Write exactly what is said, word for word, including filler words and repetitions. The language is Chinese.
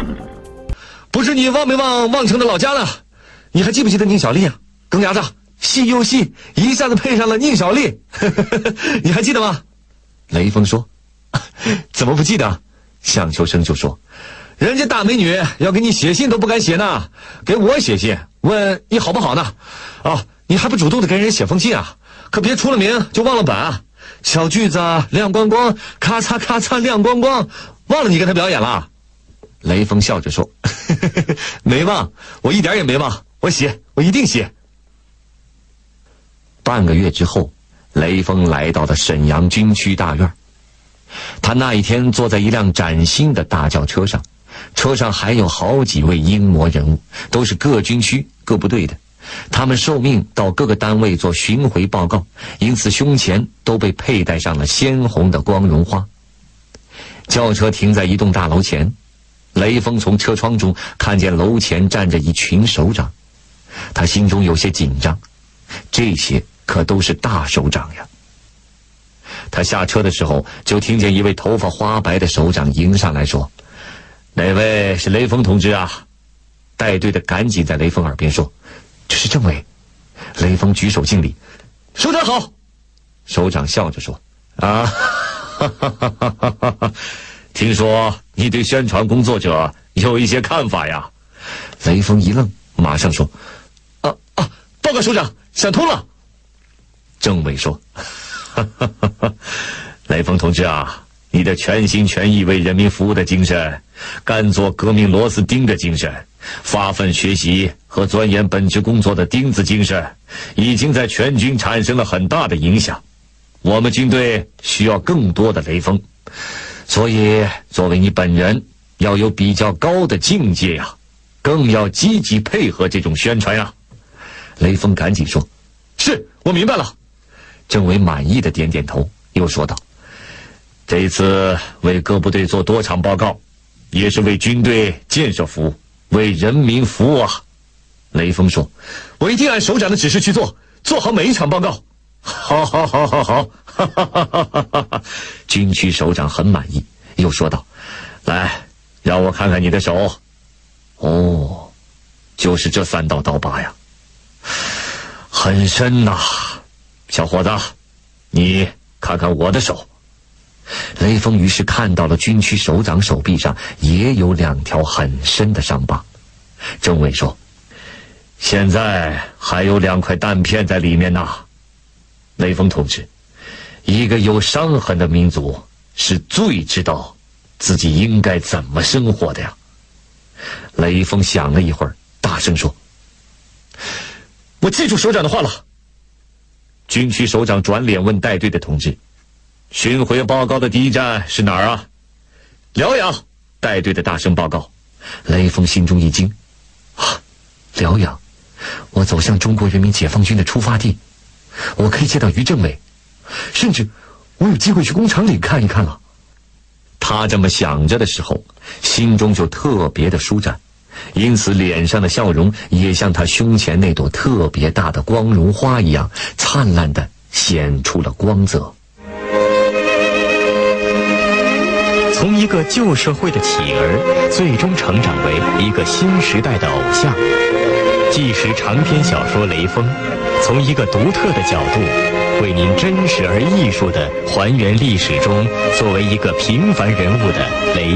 不知你忘没忘望城的老家呢？你还记不记得宁小丽啊？梗牙子，细又细，一下子配上了宁小丽，你还记得吗？雷锋说：“怎么不记得？”向秋生就说：“人家大美女要给你写信都不敢写呢，给我写信问你好不好呢？啊，你还不主动的给人写封信啊？可别出了名就忘了本啊！小句子亮光光，咔嚓咔嚓亮光光，忘了你跟他表演了。”雷锋笑着说：“没忘，我一点也没忘，我写，我一定写。”半个月之后，雷锋来到了沈阳军区大院。他那一天坐在一辆崭新的大轿车上，车上还有好几位英模人物，都是各军区各部队的。他们受命到各个单位做巡回报告，因此胸前都被佩戴上了鲜红的光荣花。轿车停在一栋大楼前，雷锋从车窗中看见楼前站着一群首长，他心中有些紧张，这些可都是大首长呀。他下车的时候，就听见一位头发花白的首长迎上来说：“哪位是雷锋同志啊？”带队的赶紧在雷锋耳边说：“这是政委。”雷锋举手敬礼：“首长好。”首长笑着说：“啊，哈哈哈哈哈哈哈，听说你对宣传工作者有一些看法呀？”雷锋一愣，马上说：“啊啊，报告首长，想通了。”政委说：“哈哈哈哈，雷锋同志啊，你的全心全意为人民服务的精神，干做革命螺丝钉的精神，发奋学习和钻研本职工作的钉子精神，已经在全军产生了很大的影响。我们军队需要更多的雷锋，所以作为你本人，要有比较高的境界呀，更要积极配合这种宣传呀。”雷锋赶紧说：“是，我明白了。”政委满意的点点头，又说道：“这一次为各部队做多场报告，也是为军队建设服务，为人民服务啊。”雷锋说：“我一定按首长的指示去做，做好每一场报告。”好好好好好，哈哈哈哈哈哈！军区首长很满意，又说道：“来，让我看看你的手。”哦，就是这三道刀疤呀，很深呐。小伙子，你看看我的手。雷锋于是看到了军区首长手臂上也有两条很深的伤疤。政委说：“现在还有两块弹片在里面呐。”雷锋同志，一个有伤痕的民族是最知道自己应该怎么生活的呀。雷锋想了一会儿，大声说：“我记住首长的话了。”军区首长转脸问带队的同志：“巡回报告的第一站是哪儿啊？”“辽阳。”带队的大声报告。雷锋心中一惊：“啊，辽阳，我走向中国人民解放军的出发地，我可以见到于政委，甚至我有机会去工厂里看一看了。”他这么想着的时候，心中就特别的舒展，因此脸上的笑容也像他胸前那朵特别大的光荣花一样灿烂地显出了光泽。 从一个旧社会的乞儿，最终成长为一个新时代的偶像。纪实长篇小说《雷锋》，从一个独特的角度，为您真实而艺术地还原历史中作为一个平凡人物的雷锋。